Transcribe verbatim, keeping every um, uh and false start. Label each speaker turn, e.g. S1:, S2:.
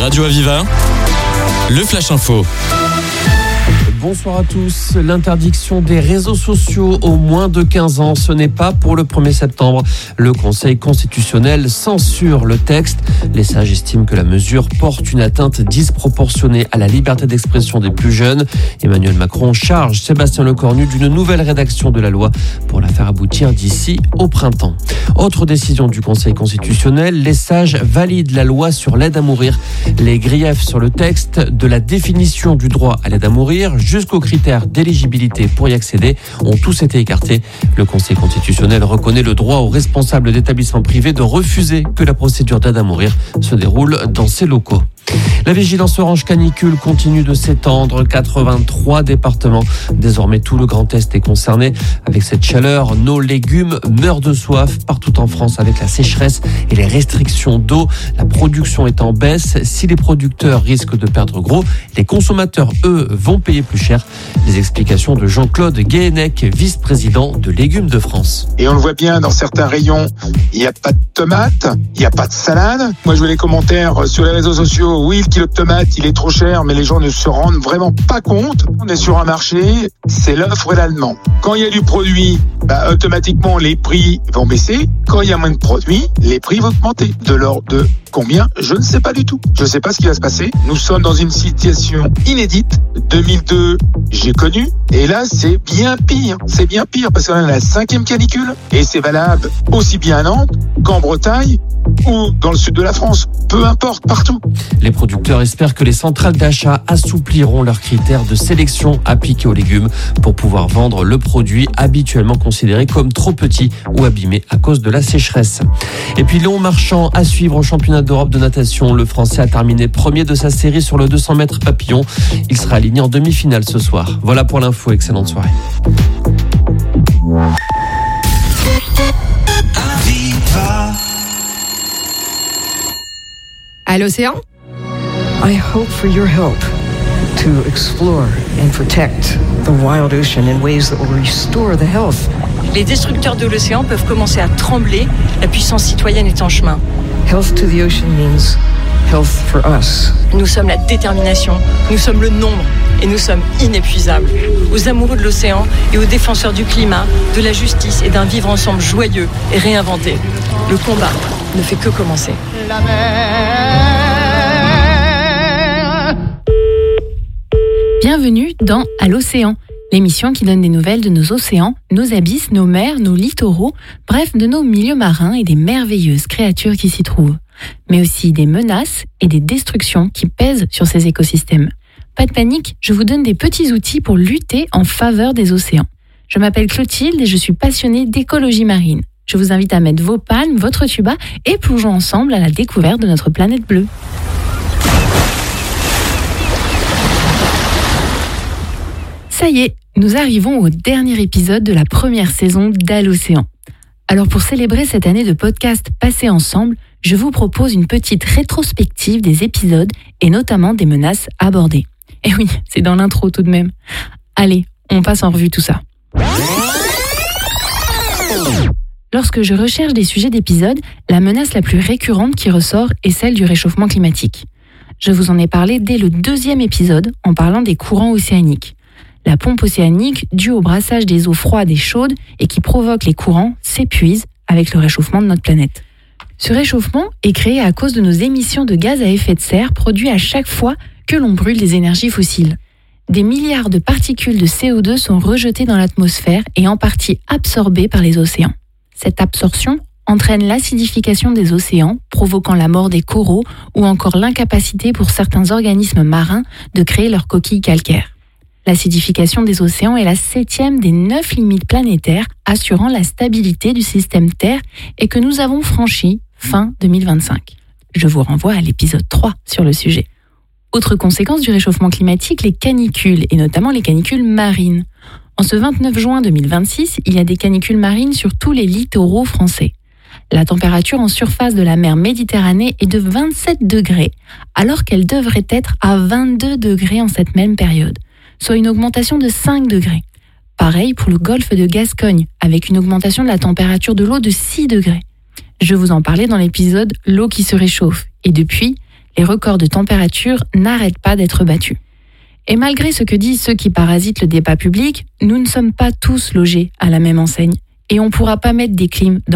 S1: Radio Aviva, le Flash Info.
S2: Bonsoir à tous. L'interdiction des réseaux sociaux aux moins de quinze ans, ce n'est pas pour le premier septembre. Le Conseil constitutionnel censure le texte. Les sages estiment que la mesure porte une atteinte disproportionnée à la liberté d'expression des plus jeunes. Emmanuel Macron charge Sébastien Lecornu d'une nouvelle rédaction de la loi pour la faire aboutir d'ici au printemps. Autre décision du Conseil constitutionnel, les sages valident la loi sur l'aide à mourir. Les griefs sur le texte, de la définition du droit à l'aide à mourir jusqu'aux critères d'éligibilité pour y accéder, ont tous été écartés. Le Conseil constitutionnel reconnaît le droit aux responsables d'établissements privés de refuser que la procédure d'aide à mourir se déroule dans ces locaux. La vigilance orange canicule continue de s'étendre. quatre-vingt-trois départements. Désormais, tout le Grand Est est concerné. Avec cette chaleur, nos légumes meurent de soif partout en France avec la sécheresse et les restrictions d'eau. La production est en baisse. Si les producteurs risquent de perdre gros, les consommateurs, eux, vont payer plus cher. Les explications de Jean-Claude Guéhenec, vice-président de Légumes de France.
S3: Et on le voit bien dans certains rayons, il n'y a pas de tomates, il n'y a pas de salade. Moi, je vois les commentaires sur les réseaux sociaux. Oui, le kilo de tomates, il est trop cher, mais les gens ne se rendent vraiment pas compte. On est sur un marché, c'est l'offre et la demande. Quand il y a du produit, bah, automatiquement, les prix vont baisser. Quand il y a moins de produits, les prix vont augmenter. De l'ordre de combien? Je ne sais pas du tout. Je ne sais pas ce qui va se passer. Nous sommes dans une situation inédite. deux mille deux, j'ai connu. Et là, c'est bien pire. C'est bien pire parce qu'on a la cinquième canicule. Et c'est valable aussi bien à Nantes qu'en Bretagne ou dans le sud de la France. Peu importe, partout.
S2: Les producteurs espèrent que les centrales d'achat assoupliront leurs critères de sélection appliqués aux légumes pour pouvoir vendre le produit habituellement considéré comme trop petit ou abîmé à cause de la sécheresse. Et puis Léon Marchand à suivre au championnat d'Europe de natation. Le Français a terminé premier de sa série sur le deux cents mètres papillon. Il sera aligné en demi-finale ce soir. Voilà pour l'info, excellente soirée.
S4: À l'océan?
S5: I hope for your help to explore and protect the wild ocean in ways that will restore the health.
S6: Les destructeurs de l'océan peuvent commencer à trembler, la puissance citoyenne est en chemin.
S5: Health to the ocean means health for us.
S6: Nous sommes la détermination, nous sommes le nombre et nous sommes inépuisables. Aux amoureux de l'océan et aux défenseurs du climat, de la justice et d'un vivre ensemble joyeux et réinventé. Le combat ne fait que commencer. La mer.
S7: Bienvenue dans À l'océan, l'émission qui donne des nouvelles de nos océans, nos abysses, nos mers, nos littoraux, bref, de nos milieux marins et des merveilleuses créatures qui s'y trouvent. Mais aussi des menaces et des destructions qui pèsent sur ces écosystèmes. Pas de panique, je vous donne des petits outils pour lutter en faveur des océans. Je m'appelle Clotilde et je suis passionnée d'écologie marine. Je vous invite à mettre vos palmes, votre tuba et plongeons ensemble à la découverte de notre planète bleue. Ça y est, nous arrivons au dernier épisode de la première saison d'À l'océan. Alors pour célébrer cette année de podcast passée ensemble, je vous propose une petite rétrospective des épisodes et notamment des menaces abordées. Et oui, c'est dans l'intro tout de même. Allez, on passe en revue tout ça. Lorsque je recherche des sujets d'épisodes, la menace la plus récurrente qui ressort est celle du réchauffement climatique. Je vous en ai parlé dès le deuxième épisode en parlant des courants océaniques. La pompe océanique, due au brassage des eaux froides et chaudes et qui provoque les courants, s'épuise avec le réchauffement de notre planète. Ce réchauffement est créé à cause de nos émissions de gaz à effet de serre produits à chaque fois que l'on brûle des énergies fossiles. Des milliards de particules de C O deux sont rejetées dans l'atmosphère et en partie absorbées par les océans. Cette absorption entraîne l'acidification des océans, provoquant la mort des coraux ou encore l'incapacité pour certains organismes marins de créer leurs coquilles calcaires. L'acidification des océans est la septième des neuf limites planétaires assurant la stabilité du système Terre et que nous avons franchi fin deux mille vingt-cinq. Je vous renvoie à l'épisode trois sur le sujet. Autre conséquence du réchauffement climatique, les canicules, et notamment les canicules marines. En ce vingt-neuf juin deux mille vingt-six, il y a des canicules marines sur tous les littoraux français. La température en surface de la mer Méditerranée est de vingt-sept degrés, alors qu'elle devrait être à vingt-deux degrés en cette même période, soit une augmentation de cinq degrés. Pareil pour le golfe de Gascogne, avec une augmentation de la température de l'eau de six degrés. Je vous en parlais dans l'épisode « L'eau qui se réchauffe ». Et depuis, les records de température n'arrêtent pas d'être battus. Et malgré ce que disent ceux qui parasitent le débat public, nous ne sommes pas tous logés à la même enseigne et on ne pourra pas mettre des clims dans